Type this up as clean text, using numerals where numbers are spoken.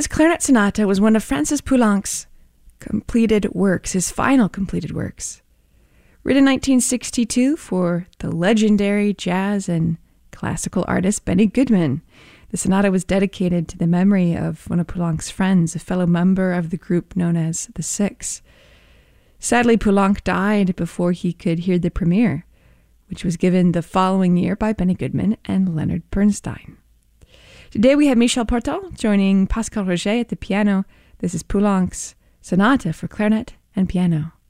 This clarinet sonata was one of Francis Poulenc's completed works, his final completed works. Written in 1962 for the legendary jazz and classical artist Benny Goodman. The sonata was dedicated to the memory of one of Poulenc's friends, a fellow member of the group known as The Six. Sadly, Poulenc died before he could hear the premiere, which was given the following year by Benny Goodman and Leonard Bernstein. Today we have Michel Partant joining Pascal Roget at the piano. This is Poulenc's Sonata for Clarinet and Piano.